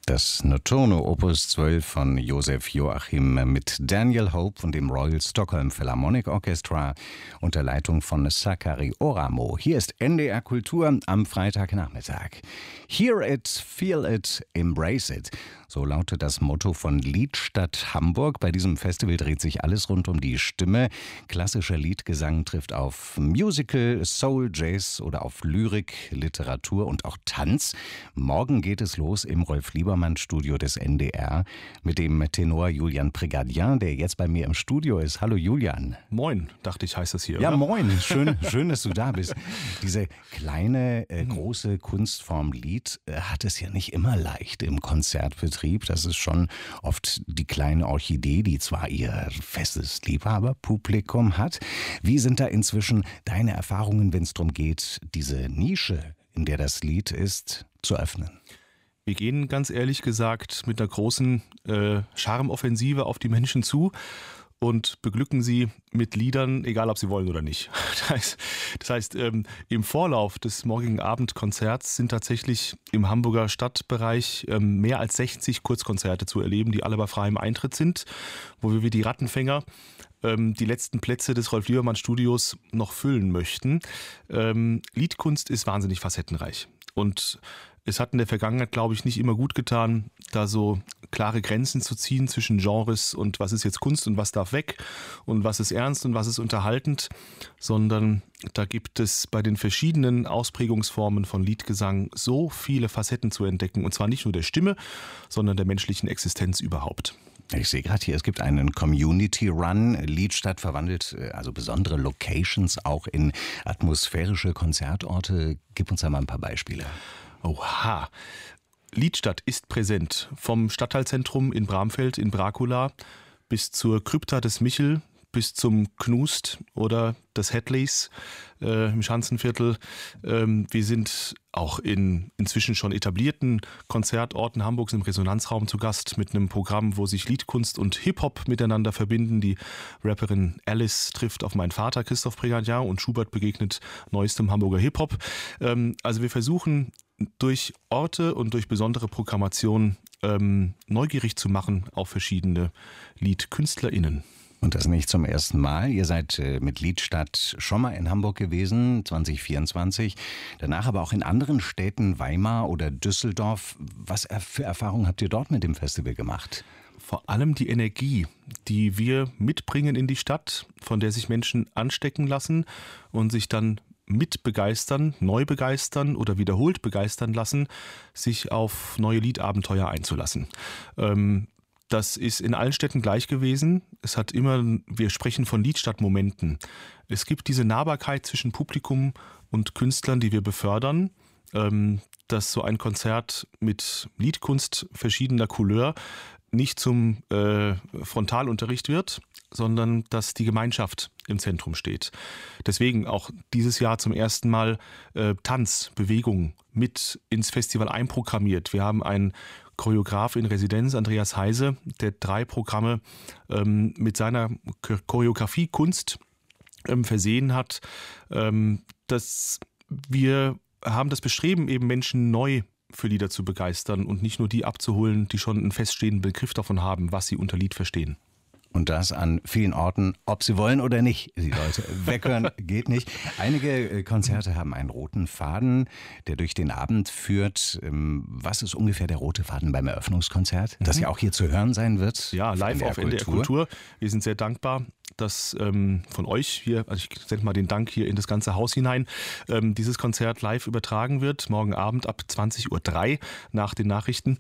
Das Notturno Opus 12 von Josef Joachim mit Daniel Hope und dem Royal Stockholm Philharmonic Orchestra unter Leitung von Sakari Oramo. Hier ist NDR Kultur am Freitagnachmittag. Hear it, feel it, embrace it. So lautet das Motto von Liedstadt Hamburg. Bei diesem Festival dreht sich alles rund um die Stimme. Klassischer Liedgesang trifft auf Musical, Soul, Jazz oder auf Lyrik, Literatur und auch Tanz. Morgen geht es los im Rolf-Liebermann-Studio des NDR mit dem Tenor Julian Prégardien, der jetzt bei mir im Studio ist. Hallo Julian. Moin, dachte ich, heißt das hier, Ja, oder? Moin. Schön, dass du da bist. Diese kleine, große Kunstform Lied hat es ja nicht immer leicht im Konzertbetrieb. Das ist schon oft die kleine Orchidee, die zwar ihr festes Liebhaberpublikum hat. Wie sind da inzwischen deine Erfahrungen, wenn es darum geht, diese Nische, in der das Lied ist, zu öffnen? Wir gehen ganz ehrlich gesagt mit einer großen Charmoffensive auf die Menschen zu und beglücken sie mit Liedern, egal ob sie wollen oder nicht. Das heißt, im Vorlauf des morgigen Abendkonzerts sind tatsächlich im Hamburger Stadtbereich mehr als 60 Kurzkonzerte zu erleben, die alle bei freiem Eintritt sind, wo wir wie die Rattenfänger die letzten Plätze des Rolf-Liebermann-Studios noch füllen möchten. Liedkunst ist wahnsinnig facettenreich und es hat in der Vergangenheit, glaube ich, nicht immer gut getan, da so klare Grenzen zu ziehen zwischen Genres und was ist jetzt Kunst und was darf weg und was ist ernst und was ist unterhaltend, sondern da gibt es bei den verschiedenen Ausprägungsformen von Liedgesang so viele Facetten zu entdecken, und zwar nicht nur der Stimme, sondern der menschlichen Existenz überhaupt. Ich sehe gerade hier, es gibt einen Community-Run. Liedstadt verwandelt also besondere Locations auch in atmosphärische Konzertorte. Gib uns da mal ein paar Beispiele. Oha. Liedstadt ist präsent. Vom Stadtteilzentrum in Bramfeld in Bracula bis zur Krypta des Michel, bis zum Knust oder des Hadleys im Schanzenviertel. Wir sind auch in inzwischen schon etablierten Konzertorten Hamburgs im Resonanzraum zu Gast mit einem Programm, wo sich Liedkunst und Hip-Hop miteinander verbinden. Die Rapperin Alice trifft auf meinen Vater Christoph Prégardien und Schubert begegnet neuestem Hamburger Hip-Hop. Also wir versuchen durch Orte und durch besondere Programmation neugierig zu machen auf verschiedene LiedkünstlerInnen. Und das nicht zum ersten Mal. Ihr seid mit Liedstadt schon mal in Hamburg gewesen, 2024. Danach aber auch in anderen Städten, Weimar oder Düsseldorf. Was für Erfahrungen habt ihr dort mit dem Festival gemacht? Vor allem die Energie, die wir mitbringen in die Stadt, von der sich Menschen anstecken lassen und sich dann mit begeistern, neu begeistern oder wiederholt begeistern lassen, sich auf neue Liedabenteuer einzulassen. Das ist in allen Städten gleich gewesen. Es hat immer, wir sprechen von Liedstadtmomenten. Es gibt diese Nahbarkeit zwischen Publikum und Künstlern, die wir befördern, dass so ein Konzert mit Liedkunst verschiedener Couleur nicht zum Frontalunterricht wird, sondern dass die Gemeinschaft im Zentrum steht. Deswegen auch dieses Jahr zum ersten Mal Tanz, Bewegung mit ins Festival einprogrammiert. Wir haben einen Choreograf in Residenz, Andreas Heise, der 3 Programme mit seiner Choreografie-Kunst versehen hat. Dass wir haben das Bestreben, eben Menschen neu für Lieder zu begeistern und nicht nur die abzuholen, die schon einen feststehenden Begriff davon haben, was sie unter Lied verstehen. Und das an vielen Orten, ob sie wollen oder nicht. Die Leute weghören geht nicht. Einige Konzerte haben einen roten Faden, der durch den Abend führt. Was ist ungefähr der rote Faden beim Eröffnungskonzert, das ja auch hier zu hören sein wird? Ja, live auf NDR Kultur. Wir sind sehr dankbar, dass von euch hier, also ich sende mal den Dank hier in das ganze Haus hinein, dieses Konzert live übertragen wird, morgen Abend ab 20:03 Uhr nach den Nachrichten.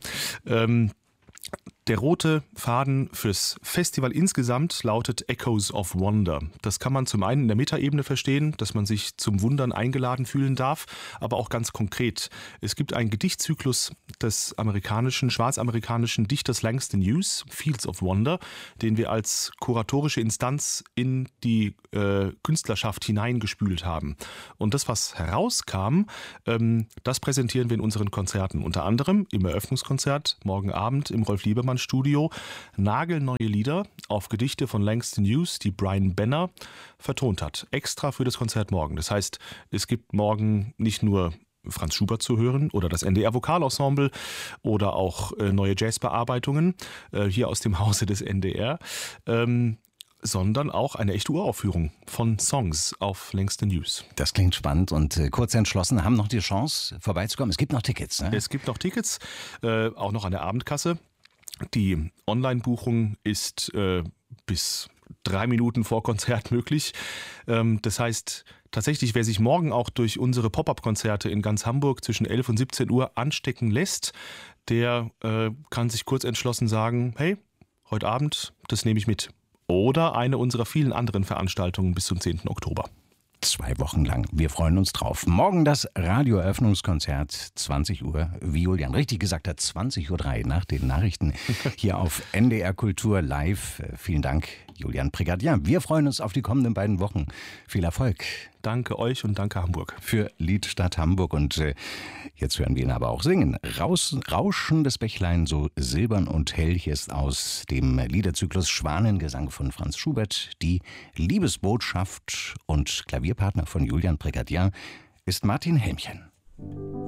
Der rote Faden fürs Festival insgesamt lautet Echoes of Wonder. Das kann man zum einen in der Metaebene verstehen, dass man sich zum Wundern eingeladen fühlen darf, aber auch ganz konkret. Es gibt einen Gedichtzyklus des schwarzamerikanischen Dichters Langston Hughes, Fields of Wonder, den wir als kuratorische Instanz in die Künstlerschaft hineingespült haben. Und das, was herauskam, das präsentieren wir in unseren Konzerten. Unter anderem im Eröffnungskonzert morgen Abend im Rolf-Liebermann-Studio nagelneue Lieder auf Gedichte von Langston Hughes, die Brian Benner vertont hat. Extra für das Konzert morgen. Das heißt, es gibt morgen nicht nur Franz Schubert zu hören oder das NDR Vokalensemble oder auch neue Jazzbearbeitungen hier aus dem Hause des NDR, sondern auch eine echte Uraufführung von Songs auf Längste News. Das klingt spannend und kurz entschlossen, haben noch die Chance vorbeizukommen. Es gibt noch Tickets, ne? Es gibt noch Tickets, auch noch an der Abendkasse. Die Online-Buchung ist bis 3 Minuten vor Konzert möglich. Das heißt, tatsächlich, wer sich morgen auch durch unsere Pop-Up-Konzerte in ganz Hamburg zwischen 11 und 17 Uhr anstecken lässt, der kann sich kurz entschlossen sagen, hey, heute Abend, das nehme ich mit. Oder eine unserer vielen anderen Veranstaltungen bis zum 10. Oktober. 2 Wochen lang. Wir freuen uns drauf. Morgen das Radioeröffnungskonzert, 20 Uhr, wie Julian richtig gesagt hat, 20:03 Uhr nach den Nachrichten hier auf NDR Kultur live. Vielen Dank, Julian Prigadier. Wir freuen uns auf die kommenden beiden Wochen. Viel Erfolg. Danke euch und danke Hamburg. Für Liedstadt Hamburg. Und jetzt hören wir ihn aber auch singen. Rauschen des Bächlein, so silbern und hell. Hier ist aus dem Liederzyklus Schwanengesang von Franz Schubert die Liebesbotschaft, und Klavierpartner von Julian Prigadier ist Martin Helmchen.